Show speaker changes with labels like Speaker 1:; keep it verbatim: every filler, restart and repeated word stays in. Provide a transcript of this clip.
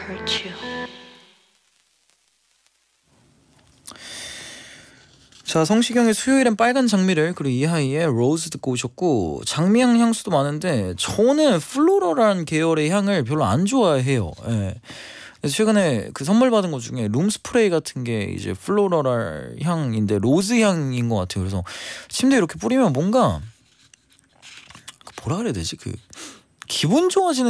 Speaker 1: hurt you.
Speaker 2: 자, 성시경의 수요일엔 빨간 장미를, 그리고 이하이의 로즈 듣고 오셨고, 장미향 향수도 많은데 저는 플로럴한 계열의 향을 별로 안 좋아해요. 예. 그래서 최근에 그 선물 받은 것 중에 룸 스프레이 같은 게 이제 플로럴 향인데 로즈 향인 것 같아요. 그래서 침대에 이렇게 뿌리면 뭔가 뭐라 그래야 되지? 그 기분 좋아지는